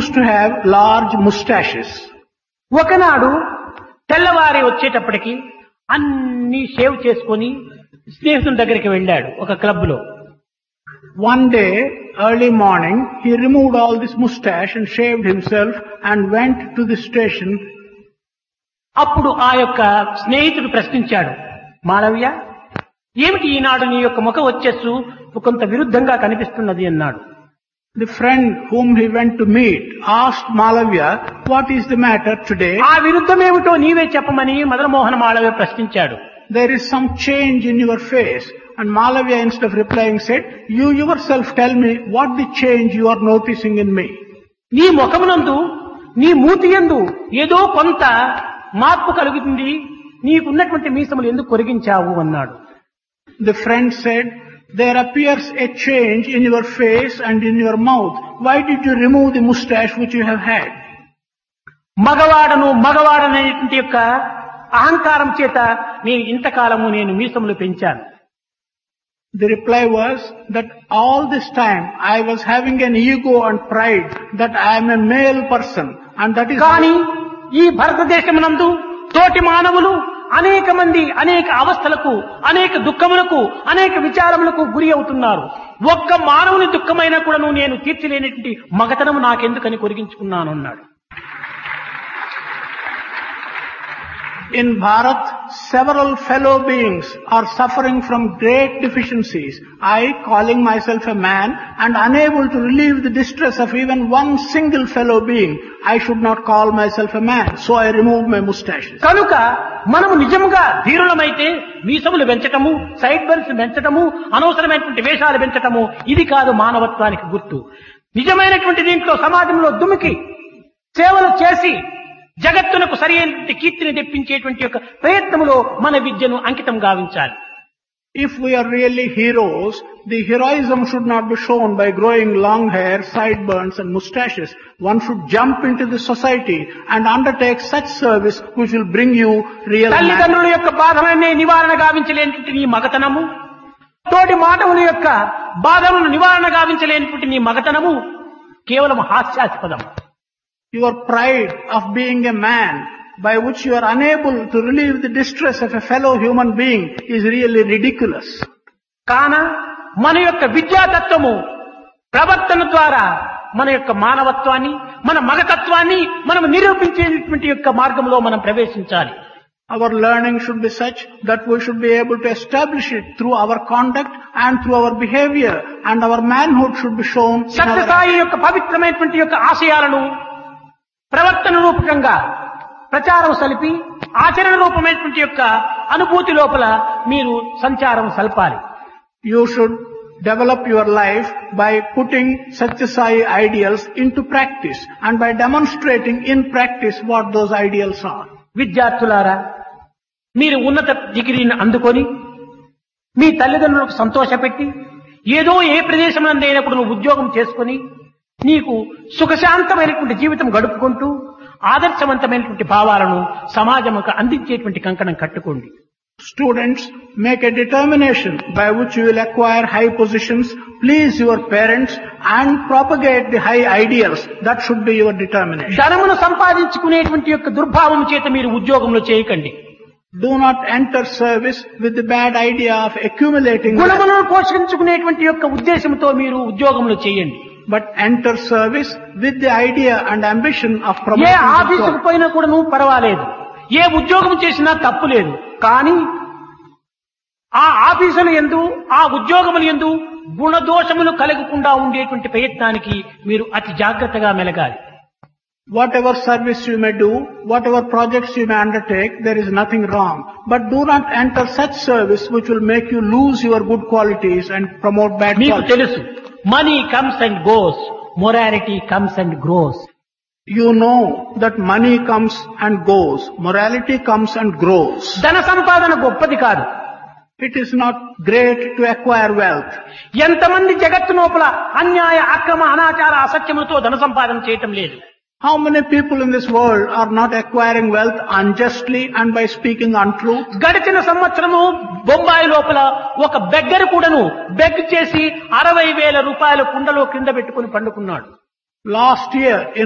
used to have large mustaches. ఒకనాడు తెల్లవారి వచ్చేటప్పటికి అన్ని షేవ్ చేసుకొని స్నేహితుని దగ్గరికి వెళ్ళాడు ఒక క్లబ్ లో. One day, early morning, he removed all this mustache and shaved himself and went to the station. అప్పుడు ఆ యొక్క స్నేహితుడు ప్రశ్నించాడు, మాలవ్య, ఏమిటి ఈనాడు నీ యొక్క ముఖ వచ్చేసు కొంత విరుద్ధంగా కనిపిస్తున్నది అన్నాడు. The friend whom he went to meet asked Malavya, what is the matter today? ఆ విరుద్ధమేమిటో నీవే చెప్పమని మదనమోహన మాలవ్య ప్రశ్నించాడు. There is some change in your face. And Malavya, instead of replying, said, you yourself tell me what the change you are noticing in me. నీ ముఖమునందు నీ మూతి యందు ఏదో కొంత మార్పు కలుగుతుంది, నీకున్నటువంటి మీసములు ఎందుకు కొరిగించావు అన్నాడు. The friend said, there appears a change in your face and in your mouth. Why did you remove the mustache which you have had? మగవాడనేటువంటి యొక్క అహంకారం చేత నేను ఇంతకాలము నేను మీసములు పెంచాను. The reply was that all this time I was having an ego and pride that I am a male person, and that is. కానీ ఈ భారతదేశమునందు తోటి మానవులు అనేక మంది అనేక అవస్థలకు, అనేక దుఃఖములకు, అనేక విచారములకు గురి అవుతున్నారు. ఒక్క మానవుని దుఃఖమైనా కూడా నేను తీర్చలేనటువంటి మగతనము నాకెందుకని కొరిగించుకున్నాను అన్నాడు. In Bharat, several fellow beings are suffering from great deficiencies. I, calling myself a man and unable to relieve the distress of even one single fellow being, I should not call myself a man. So I removed my mustaches. కనుక మనము నిజముగా ధీరులమైతే మీసములు పెంచటము, side bells పెంచటము, అనవసరమైనటువంటి వేషాలు పెంచటము ఇది కాదు మానవత్వానికి గుర్తు. నిజమైనటువంటి దీంట్లో సమాజంలో దుమికి సేవలు చేసి జగత్తునకు సరి అయిన కీర్తిని తెప్పించేటువంటి యొక్క ప్రయత్నములో మన విద్యను అంకితం గావించాలి. If we are really heroes, the heroism should not be shown by growing long hair, sideburns and mustaches. One should jump into the society and undertake such service which will bring you real manhood. తల్లిదండ్రుల యొక్క బాధలనే నివారణ గావించలేనటువంటి నీ మగతనము, తోటి మానవుల యొక్క బాధలను నివారణ గావించలేనటువంటి నీ మగతనము కేవలం హాస్యాస్పదం. Your pride of being a man by which you are unable to relieve the distress of a fellow human being is really ridiculous. కాన మన యొక్క విద్యాతత్వము ప్రవర్తన ద్వారా మన యొక్క మానవత్వాన్ని, మన మగతత్వాన్ని మనం నిరూపించేటువంటి యొక్క మార్గంలో మనం ప్రవేశించాలి. Our learning should be such that we should be able to establish it through our conduct and through our behavior, and our manhood should be shown. Sathya Sai యొక్క పవిత్రమైనటువంటి యొక్క ఆశయాలను ప్రవర్తన రూపకంగా ప్రచారం సలిపి ఆచరణ రూపమైనటువంటి యొక్క అనుభూతి లోపల మీరు సంచారం సల్పాలి. You should develop your life by putting Satya Sai ideals into practice and by demonstrating in practice what those ideals are. విద్యార్థులారా, మీరు ఉన్నత డిగ్రీని అందుకొని మీ తల్లిదండ్రులకు సంతోషపెట్టి ఏదో ఏ ప్రదేశంలోనైనప్పుడు నువ్వు ఉద్యోగం చేసుకొని నీకు సుఖశాంతమైనటువంటి జీవితం గడుపుకుంటూ ఆదర్శవంతమైనటువంటి భావాలను సమాజముకు అందించేటువంటి కంకణం కట్టుకోండి. Students, make a determination by which you will acquire high positions, please your parents and propagate the high ideals. That should be your determination. ధనమును సంపాదించుకునేటువంటి యొక్క దుర్భావం చేత మీరు ఉద్యోగంలో చేయకండి. Do not enter service with the bad idea of accumulating. గుణములను పోషించుకునేటువంటి యొక్క ఉద్దేశంతో మీరు ఉద్యోగంలో చేయండి. But enter service with the idea and ambition of A promoting. ఆఫీసుకు పోయినా కూడా నువ్వు పర్వాలేదు, ఏ ఉద్యోగం చేసినా తప్పు లేదు. కానీ ఆ ఆఫీసుల యందు, ఆ ఉద్యోగముల యందు గుణదోషములు కలగకుండా ఉండేటువంటి ప్రయత్నానికి మీరు అతి జాగ్రత్తగా మెలగాలి. Whatever service you may do, whatever projects you may undertake, there is nothing wrong. But do not enter such service which will make you lose your good qualities and promote bad మీకు qualities. తెలుసు, money comes and goes, morality comes and grows. You know that money comes and goes, morality comes and grows. ధన సంపాదన గొప్పది కాదు. It is not great to acquire wealth. ఎంతమంది జగత్తు లోపల అన్యాయ, అక్రమ, అనాచార, అసత్యములతో ధన సంపాదన చేయటం లేదు. How many people in this world are not acquiring wealth unjustly and by speaking untruth? గడిచిన సంవత్సరము బొంబాయి లోపల ఒక బెగ్గర్ కూడాను బెగ్ చేసి 60,000 రూపాయల కుండలో కింద పెట్టుకుని పండుకున్నాడు. Last year in